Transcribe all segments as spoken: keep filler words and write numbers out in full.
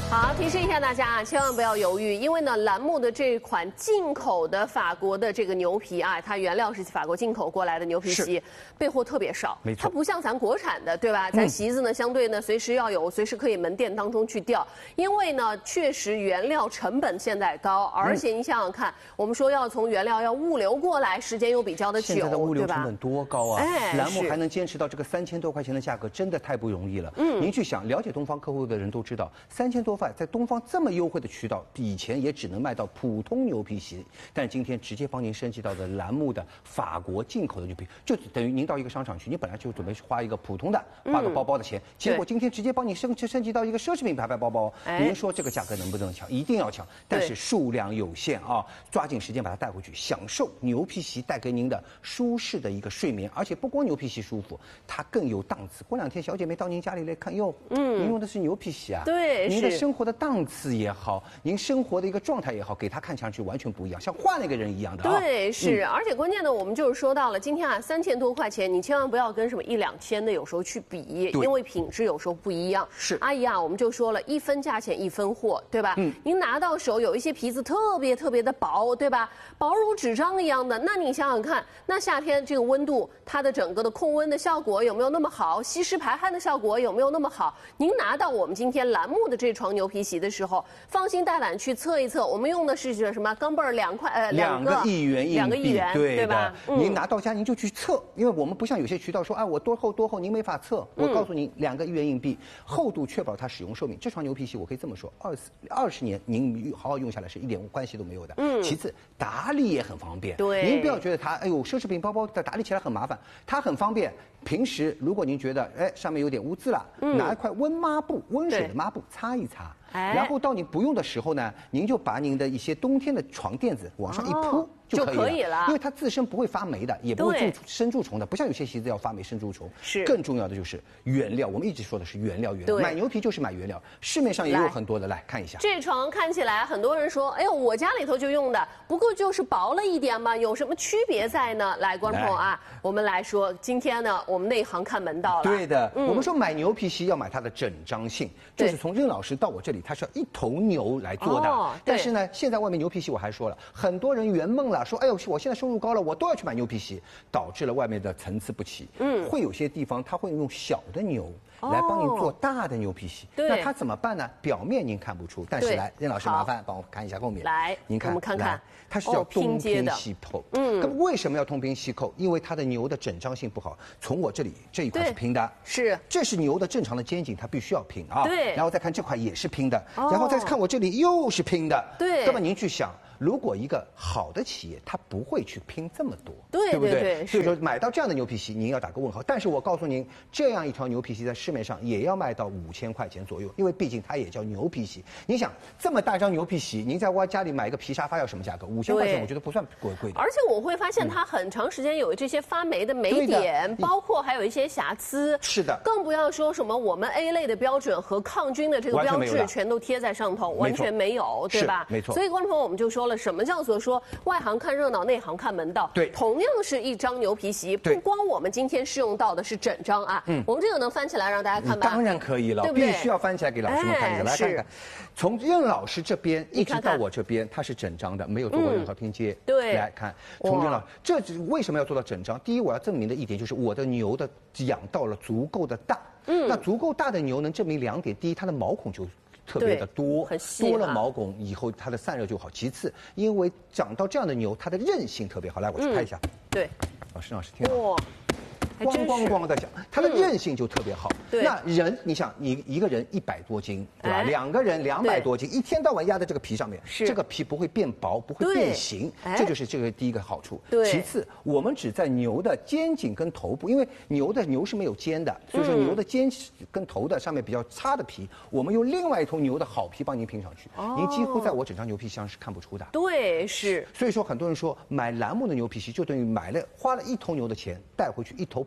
好，提示一下大家啊，千万不要犹豫，因为呢，栏目的这款进口的法国的这个牛皮啊，它原料是法国进口过来的牛皮席，备货特别少， 没错， 它不像咱国产的，对吧？咱席子呢，相对呢，随时要有，随时可以门店当中去调，因为呢，确实原料成本现在高，而且你想想看，我们说要从原料要物流过来，时间又比较的久， 现在的物流成本多高啊！ 哎， 栏目还能坚持到这个三千多块钱的价格，真的太不容易了。嗯，您去想，了解东方客户的人都知道，三千多块在东方这么优惠的渠道，以前也只能卖到普通牛皮席，但是今天直接帮您升级到的栏目的法国进口的牛皮，就等于您到一个商场去，你本来就准备花一个普通的花个包包的钱，嗯、结果今天直接帮你升升级到一个奢侈品牌牌包包，哎、您说这个价格能不能抢？一定要抢，但是数量有限啊，抓紧时间把它带回去，享受牛皮席带给您的舒适的一个睡眠，而且不光牛皮席舒服，它更有档次。过两天小姐妹到您家里来看，哟，嗯，您用的是牛皮席啊， 对， 您的生活的档次也好，您生活的一个状态也好，给他看上去完全不一样，像换了一个人一样的、啊。 对，是，嗯、而且关键的我们就是说到了今天啊，三千多块钱，你千万不要跟什么一两千的有时候去比，因为品质有时候不一样。 是， 阿姨啊，我们就说了一分价钱一分货，对吧？嗯，您拿到手有一些皮子特别特别的薄，对吧？薄如纸张一样的，那你想想看，那夏天这个温度，它的整个的控温的效果有没有那么好？吸湿排汗的效果有没有那么好？您拿到我们今天栏目的这床牛皮席的时候，放心大胆去测一测。我们用的是什么钢镚儿两块呃两个亿元硬币， 两个亿元， 对对吧？ 嗯、您拿到家您就去测，因为我们不像有些渠道说，哎，我多厚多厚，您没法测。我告诉您，两个亿元硬币，厚度确保它使用寿命。这床牛皮席我可以这么说，二十二十年您好好用下来是一点关系都没有的。嗯。其次，打理也很方便。 对。 您不要觉得它，哎呦，奢侈品包包的打理起来很麻烦，它很方便。平时如果您觉得，哎，上面有点污渍了，嗯、拿一块温抹布、温水的抹布擦一擦。然后到你不用的时候呢，您就把您的一些冬天的床垫子往上一铺。哦就可以了，可以了，因为它自身不会发霉的，也不会蛀生蛀虫的，不像有些席子要发霉生蛀虫。 是， 更重要的就是原料，我们一直说的是原料，原料。买牛皮就是买原料，市面上也有很多的，来看一下。 这床看起来很多人说，哎呦，我家里头就用的，不过就是薄了一点嘛，有什么区别在呢？来，观众朋友啊，我们来说，今天呢，我们内行看门道了。 对的，嗯、我们说买牛皮席要买它的整张性，就是从任老师到我这里，他是要一头牛来做的。哦、但是呢，现在外面牛皮席我还说了，很多人圆梦了，说，哎呦，我现在收入高了，我都要去买牛皮席，导致了外面的层次不齐。嗯，会有些地方他会用小的牛来帮你做大的牛皮席。对、哦，那他怎么办呢？表面您看不出，但是来，任老师麻烦帮我看一下后面。 来， 您看， 我们看看， 它是叫东拼西扣。嗯，那么为什么要东拼西扣？因为它的牛的整张性不好。从我这里这一块是拼的， 是， 这是牛的正常的肩颈，它必须要拼啊。 对， 然后再看这块也是拼的，哦、然后再看我这里又是拼的。 对， 那么您去想。如果一个好的企业，它不会去拼这么多， 对对不对？ 对对， 所以说买到这样的牛皮席，您要打个问号。但是我告诉您，这样一条牛皮席在市面上也要卖到五千块钱左右，因为毕竟它也叫牛皮席。你想这么大张牛皮席，您在我家里买一个皮沙发要什么价格？五千块钱，我觉得不算贵贵的。 而且我会发现它很长时间有这些发霉的霉点，包括还有一些瑕疵。 是的， 更不要说什么我们 A 类的标准和抗菌的这个标志全都贴在上头，完全没有，对吧？ 没错。 所以观众朋友，我们就说了，什么叫做说？说外行看热闹，内行看门道。 对， 同样是一张牛皮席，不光我们今天试用到的是整张啊，嗯，我们这个能翻起来让大家看吗？ 当然可以了， 对不对？ 必须要翻起来给老师们看一下，来看看。从任老师这边一直到我这边，它是整张的，没有做过任何拼接。 对， 来看，从任老师，这为什么要做到整张？第一，我要证明的一点就是我的牛的养到了足够的大。嗯，那足够大的牛能证明两点：第一，它的毛孔就特别的多， 很细、 多了毛孔以后它的散热就好。其次，因为长到这样的牛，它的韧性特别好。来，我去拍一下。 嗯、对， 老师，老师听好。咣咣咣的响，它的韧性就特别好。 对， 那人，你想，你一个人一百多斤，对吧？两个人两百多斤，一天到晚压在这个皮上面，这个皮不会变薄，不会变形，这就是这个第一个好处。 对， 其次，我们只在牛的肩颈跟头部，因为牛的牛是没有肩的，所以说牛的肩跟头的上面比较差的皮，我们用另外一头牛的好皮帮您拼上去，您几乎在我整张牛皮上是看不出的。 对，是。 所以说，很多人说买栏目的牛皮席就等于买了花了一头牛的钱带回去一头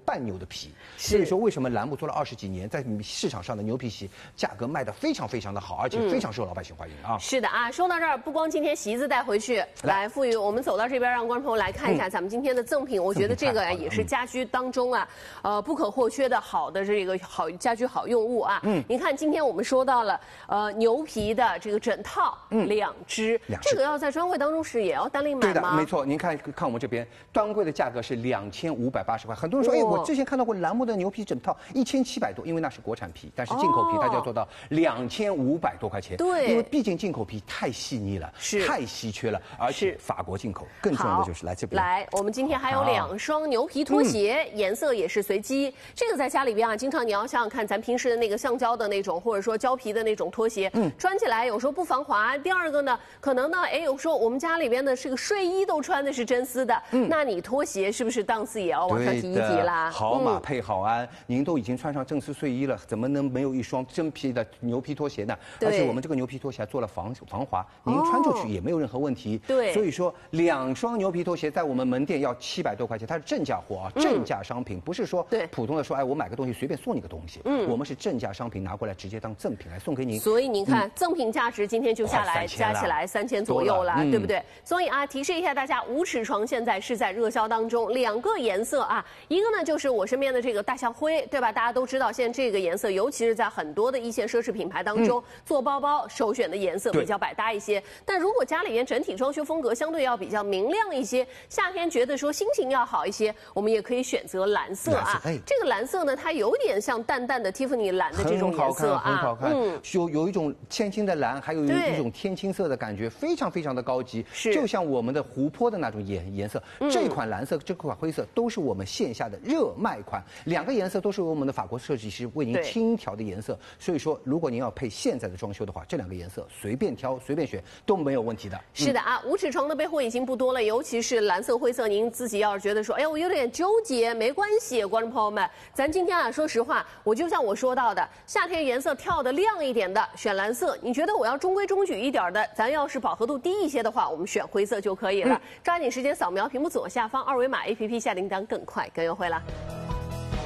半牛的皮。所以说，为什么栏目做了二十几年，在市场上的牛皮席价格卖得非常非常的好，而且非常受老百姓欢迎啊！ 是的啊，说到这儿，不光今天席子带回去，来，傅宇，我们走到这边，让观众朋友来看一下咱们今天的赠品。我觉得这个也是家居当中啊，呃，不可或缺的好的这个好家居好用物啊。嗯，您看今天我们说到了呃牛皮的这个枕套，嗯，两只，这个要在专柜当中是也要单另买吗？ 对的，没错。您看看我们这边专柜的价格是两千五百八十块，很多人说，哎，我之前看到过栏目的牛皮枕套一千七百多，因为那是国产皮，但是进口皮它就要做到两千五百多块钱。 对， 因为毕竟进口皮太细腻了， 是太稀缺了，而且法国进口。更重要的就是来这边。 来，我们今天还有两双牛皮拖鞋，颜色也是随机。这个在家里边啊，经常你要想想看，咱平时的那个橡胶的那种，或者说胶皮的那种拖鞋，嗯，穿起来有时候不防滑。第二个呢，可能呢，哎，有时候我们家里边的这个睡衣都穿的是真丝的，嗯，那你拖鞋是不是档次也要往上提一提啦？ 好马配好鞍，您都已经穿上正丝睡衣了，怎么能没有一双真皮的牛皮拖鞋呢？而且我们这个牛皮拖鞋还做了防防滑，您穿出去也没有任何问题。 对， 所以说两双牛皮拖鞋在我们门店要七百多块钱，它是正价货啊，正价商品，不是说普通的说，哎，我买个东西随便送你个东西。嗯，我们是正价商品拿过来直接当赠品来送给您。 所以您看，赠品价值今天就下来加起来三千左右了，对不对？所以啊，提示一下大家，无齿床现在是在热销当中，两个颜色啊，一个呢就是我身边的这个大象灰，对吧？大家都知道，现在这个颜色，尤其是在很多的一线奢侈品牌当中，嗯、做包包首选的颜色比较百搭一些。但如果家里面整体装修风格相对要比较明亮一些，夏天觉得说心情要好一些，我们也可以选择蓝色啊。哎、这个蓝色呢，它有点像淡淡的 Tiffany 蓝的这种颜色啊， 很好看，嗯，有有一种千金的蓝，还有一种天青色的感觉，非常非常的高级， 是就像我们的湖泊的那种颜颜色。嗯、这款蓝色，这款灰色都是我们线下的热卖款，两个颜色都是由我们的法国设计师为您精调的颜色。所以说，如果您要配现在的装修的话，这两个颜色随便挑、随便选都没有问题的。 是的啊，无齿床的备货已经不多了，尤其是蓝色、灰色，您自己要是觉得说，哎呀，我有点纠结，没关系，观众朋友们，咱今天啊，说实话，我就像我说到的，夏天颜色跳的亮一点的，选蓝色；你觉得我要中规中矩一点的，咱要是饱和度低一些的话，我们选灰色就可以了。嗯、抓紧时间扫描屏幕左下方二维码 A P P 下订单，更快更优惠了。